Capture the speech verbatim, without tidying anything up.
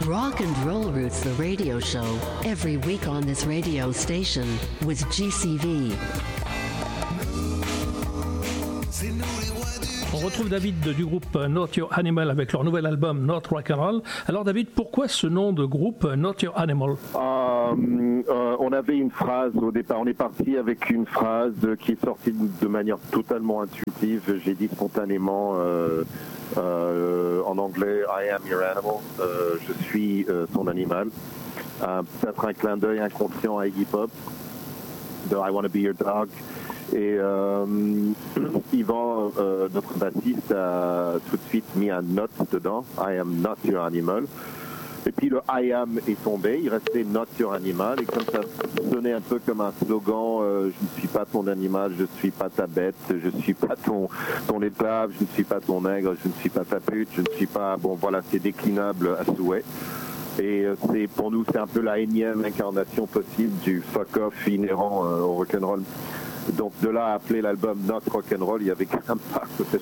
Rock and Roll Roots, the radio show, every week on this radio station with G C V. On retrouve David du groupe Not Your Animal avec leur nouvel album Not Rock and Roll. Alors David, pourquoi ce nom de groupe Not Your Animal? euh, euh, On avait une phrase au départ, on est parti avec une phrase qui est sortie de manière totalement intuitive. J'ai dit spontanément euh, euh, en anglais I am your animal, euh, je suis euh, son animal. Euh, peut-être un clin d'œil inconscient à Iggy Pop de I Wanna Be Your Dog. Et euh, Yvan, euh, notre bassiste, a tout de suite mis un note dedans, I am not your animal. Et puis le I am est tombé, il restait not your animal. Et comme ça sonnait un peu comme un slogan, euh, je ne suis pas ton animal, je ne suis pas ta bête, je ne suis pas ton, ton esclave, je ne suis pas ton nègre, je ne suis pas ta pute, je ne suis pas... Bon voilà, c'est déclinable à souhait. Et c'est, pour nous, c'est un peu la énième incarnation possible du fuck-off inhérent euh, au rock'n'roll. Donc de là à appeler l'album Not Rock'n'Roll, il y avait quand même pas